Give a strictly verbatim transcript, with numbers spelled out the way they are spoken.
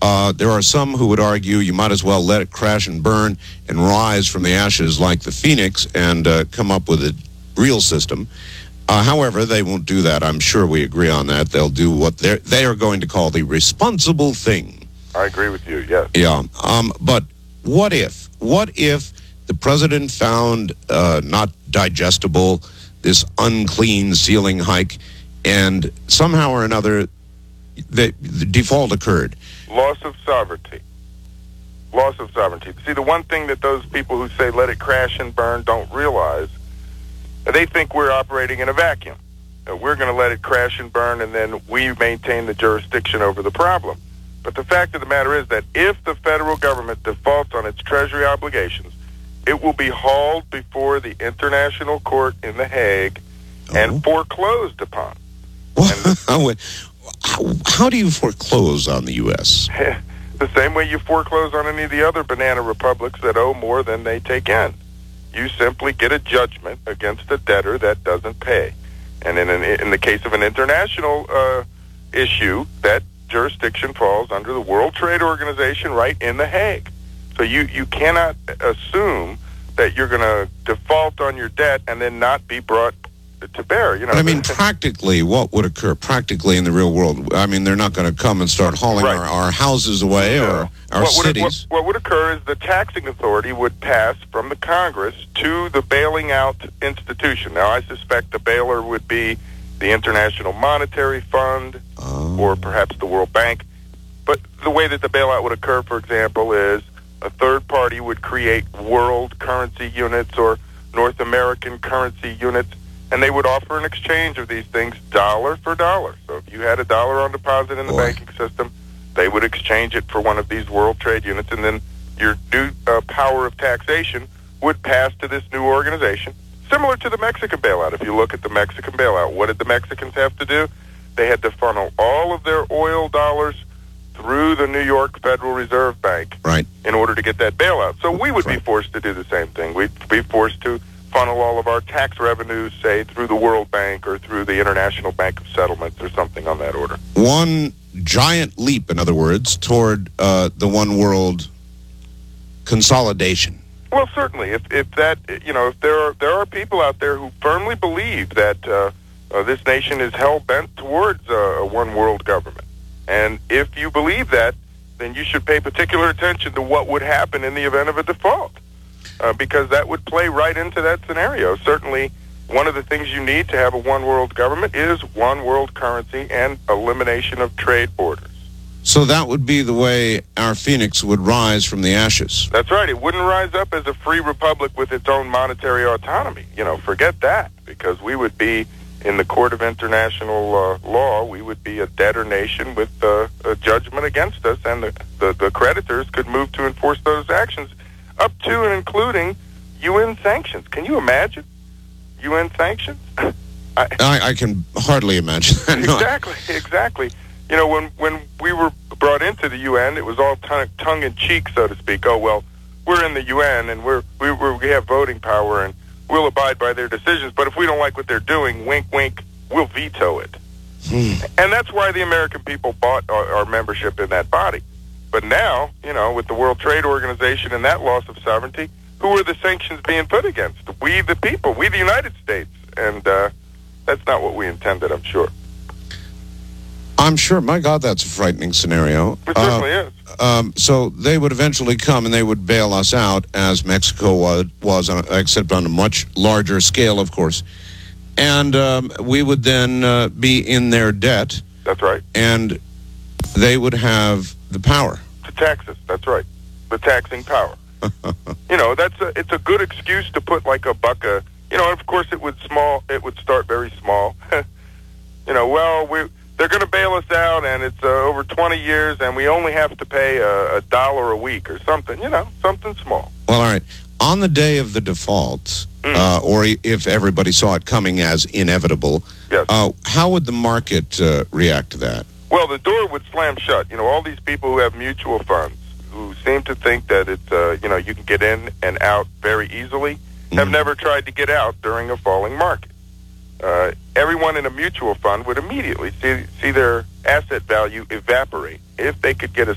Uh, there are some who would argue you might as well let it crash and burn and rise from the ashes like the phoenix and uh, come up with a real system. Uh, however, they won't do that. I'm sure we agree on that. They'll do what they're, they are going to call the responsible thing. I agree with you, yes. Yeah. Um, but what if? What if the president found uh, not digestible this unclean ceiling hike, and somehow or another the, the default occurred? Loss of sovereignty. Loss of sovereignty. See, the one thing that those people who say let it crash and burn don't realize, they think we're operating in a vacuum. Uh, we're going to let it crash and burn, and then we maintain the jurisdiction over the problem. But the fact of the matter is that if the federal government defaults on its Treasury obligations, it will be hauled before the International Court in The Hague Oh. and foreclosed upon. Well, how, how do you foreclose on the U S? The same way you foreclose on any of the other banana republics that owe more than they take in. You simply get a judgment against a debtor that doesn't pay. And in, an, in the case of an international uh, issue, that jurisdiction falls under the World Trade Organization right in The Hague. So you, you cannot assume that you're going to default on your debt and then not be brought to bear. You know, But I mean, practically, what would occur practically in the real world? I mean, they're not going to come and start hauling Right. our, our houses away No. or our what would, cities. what, what would occur is the taxing authority would pass from the Congress to the bailing out institution. Now, I suspect the bailer would be the International Monetary Fund Oh. or perhaps the World Bank. But the way that the bailout would occur, for example, is a third party would create world currency units or North American currency units, and they would offer an exchange of these things dollar for dollar. So if you had a dollar on deposit in the Boy. banking system, they would exchange it for one of these world trade units, and then your new uh, power of taxation would pass to this new organization, similar to the Mexican bailout. If you look at the Mexican bailout, what did the Mexicans have to do? They had to funnel all of their oil dollars through the New York Federal Reserve Bank Right. in order to get that bailout. So we would Right. be forced to do the same thing. We'd be forced to funnel all of our tax revenues, say, through the World Bank or through the International Bank of Settlements or something on that order. One giant leap, in other words, toward uh, the one world consolidation. Well, certainly, if if that, you know, if there are there are people out there who firmly believe that uh, uh, this nation is hell bent towards uh, a one world government, and if you believe that, then you should pay particular attention to what would happen in the event of a default, uh, because that would play right into that scenario. Certainly, one of the things you need to have a one world government is one world currency and elimination of trade borders. So that would be the way our phoenix would rise from the ashes. That's right. It wouldn't rise up as a free republic with its own monetary autonomy. You know, forget that, because we would be, in the court of international uh, law, we would be a debtor nation with uh, a judgment against us, and the, the, the creditors could move to enforce those actions up to and including U N sanctions. Can you imagine U N sanctions? I, I, I can hardly imagine that. No. Exactly, exactly. You know, when, when we were brought into the U N, it was all tongue, tongue-in-cheek, so to speak. Oh, well, we're in the U N, and we're, we, we're, we have voting power, and we'll abide by their decisions. But if we don't like what they're doing, wink, wink, we'll veto it. Hmm. And that's why the American people bought our, our membership in that body. But now, you know, with the World Trade Organization and that loss of sovereignty, who are the sanctions being put against? We, the people, we, the United States. And uh, that's not what we intended, I'm sure. I'm sure. My God, that's a frightening scenario. It certainly Uh, is. Um, so they would eventually come and they would bail us out, as Mexico was, was on, except on a much larger scale, of course. And um, we would then uh, be in their debt, That's right. and they would have the power. To tax us. That's right. The taxing power. You know, that's a, it's a good excuse to put like a buck a, you know, of course it would small, it would start very small. You know, well, we they're going to bail us out, and it's uh, over twenty years, and we only have to pay a, a dollar a week or something, you know, something small. Well, all right. On the day of the default, Mm. uh, or if everybody saw it coming as inevitable, Yes. uh, how would the market uh, react to that? Well, the door would slam shut. You know, all these people who have mutual funds, who seem to think that it's, uh, you know, you can get in and out very easily, have Mhm. never tried to get out during a falling market. Uh, everyone in a mutual fund would immediately see, see their asset value evaporate if they could get a